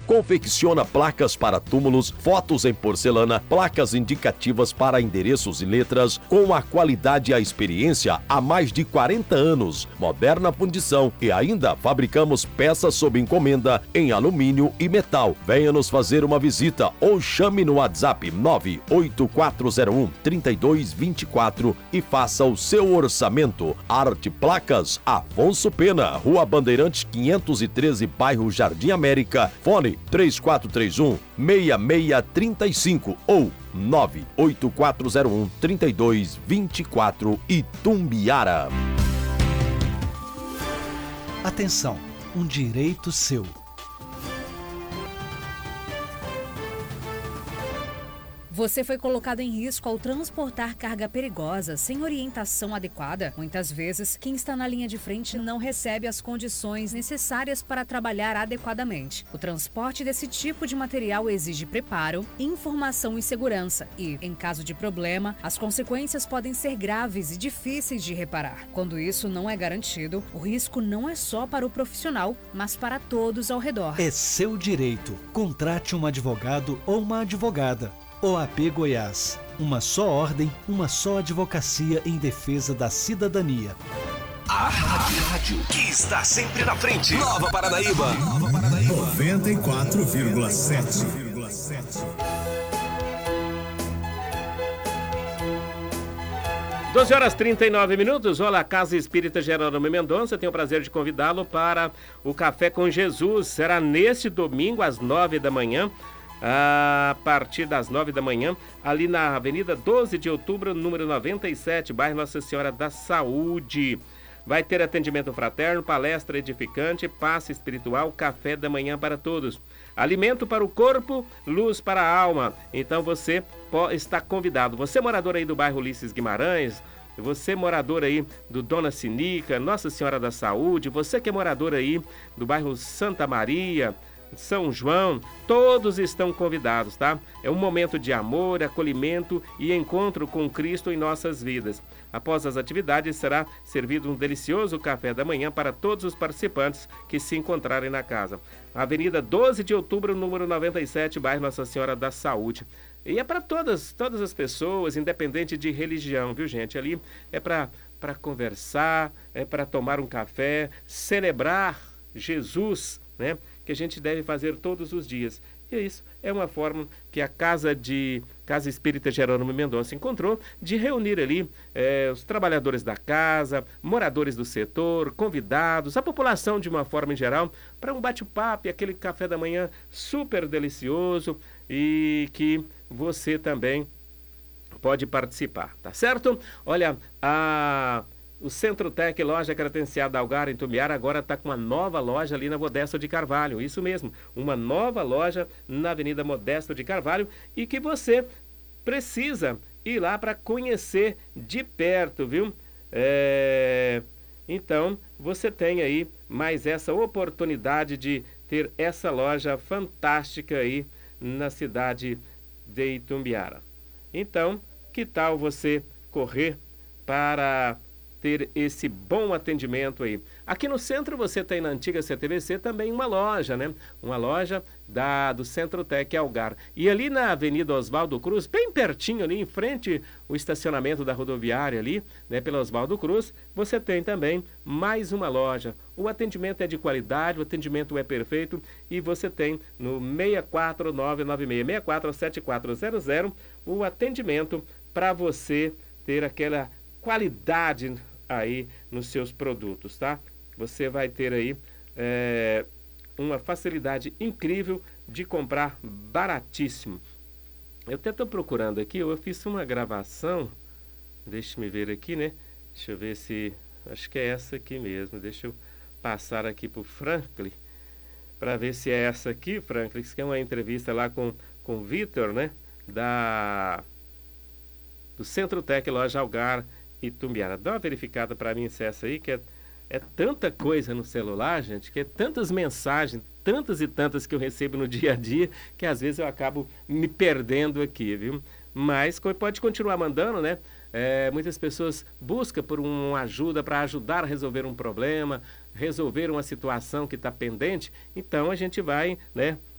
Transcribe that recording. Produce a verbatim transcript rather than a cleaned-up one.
Confecciona placas para túmulos, fotos em porcelana, placas indicativas para endereços e letras, com a qualidade e a experiência há mais de quarenta anos. Moderna fundição e ainda fabricamos peças sob encomenda em alumínio e metal. Venha nos fazer uma visita ou chame no WhatsApp nove oito quatro zero um, três dois dois quatro e faça o seu orçamento. Arte Placas, Afonso Pena, Rua Bandeirantes quinhentos e treze, bairro Jardim América. Fone três quatro três um, seis seis três cinco ou nove oito quatro zero um, três dois dois quatro, Itumbiara. Atenção, um direito seu. Você foi colocado em risco ao transportar carga perigosa sem orientação adequada. Muitas vezes, quem está na linha de frente não recebe as condições necessárias para trabalhar adequadamente. O transporte desse tipo de material exige preparo, informação e segurança e, em caso de problema, as consequências podem ser graves e difíceis de reparar. Quando isso não é garantido, o risco não é só para o profissional, mas para todos ao redor. É seu direito. Contrate um advogado ou uma advogada. O A P Goiás, uma só ordem, uma só advocacia em defesa da cidadania. A rádio que está sempre na frente. Nova Paranaíba. Nova Paranaíba. noventa e quatro vírgula sete. doze horas e trinta e nove minutos. Olá, Casa Espírita Jerônimo Mendonça. Tenho o prazer de convidá-lo para o Café com Jesus. Será neste domingo, às nove da manhã. A partir das nove da manhã, ali na Avenida doze de Outubro, número noventa e sete, bairro Nossa Senhora da Saúde. Vai ter atendimento fraterno, palestra edificante, passe espiritual, café da manhã para todos. Alimento para o corpo, luz para a alma. Então você está convidado. Você morador aí do bairro Ulisses Guimarães, você morador aí do Dona Sinica, Nossa Senhora da Saúde, você que é morador aí do bairro Santa Maria, São João, todos estão convidados, tá? É um momento de amor, acolhimento e encontro com Cristo em nossas vidas. Após as atividades, será servido um delicioso café da manhã para todos os participantes que se encontrarem na casa. Avenida doze de Outubro, número noventa e sete, bairro Nossa Senhora da Saúde. E é para todas, todas as pessoas, independente de religião, viu, gente? Ali é para para conversar, é para tomar um café, celebrar Jesus, né? Que a gente deve fazer todos os dias. E isso é uma forma que a Casa de Casa Espírita Jerônimo Mendonça encontrou de reunir ali eh, os trabalhadores da casa, moradores do setor, convidados, a população de uma forma em geral, para um bate-papo e aquele café da manhã super delicioso e que você também pode participar, tá certo? Olha, a... O Centro Tec, loja credenciada Algar em Itumbiara, agora está com uma nova loja ali na Modesto de Carvalho. Isso mesmo, uma nova loja na Avenida Modesto de Carvalho e que você precisa ir lá para conhecer de perto, viu? É... Então, você tem aí mais essa oportunidade de ter essa loja fantástica aí na cidade de Itumbiara. Então, que tal você correr para ter esse bom atendimento aí? Aqui no centro você tem na antiga C T V C também uma loja, né? Uma loja da, do Centro Tec Algar. E ali na Avenida Oswaldo Cruz, bem pertinho ali, em frente o estacionamento da rodoviária ali, né? Pela Oswaldo Cruz, você tem também mais uma loja. O atendimento é de qualidade, o atendimento é perfeito e você tem no seis quatro nove nove seis seis quatro sete quatro zero zero o atendimento para você ter aquela qualidade aí nos seus produtos, tá? Você vai ter aí é, uma facilidade incrível de comprar baratíssimo. Eu até estou procurando aqui, eu fiz uma gravação, deixa-me ver aqui, né? Deixa eu ver se, acho que é essa aqui mesmo, deixa eu passar aqui para o Franklin, para ver se é essa aqui, Franklin, que é uma entrevista lá com, com o Vitor, né? Da, do Centro Tec Loja Algar Itumbiara. Dá uma verificada para mim se é essa aí, que é, é tanta coisa no celular, gente, que é tantas mensagens, tantas e tantas que eu recebo no dia a dia, que às vezes eu acabo me perdendo aqui, viu? Mas pode continuar mandando, né? É, muitas pessoas buscam por uma ajuda para ajudar a resolver um problema, resolver uma situação que está pendente. Então a gente vai, né,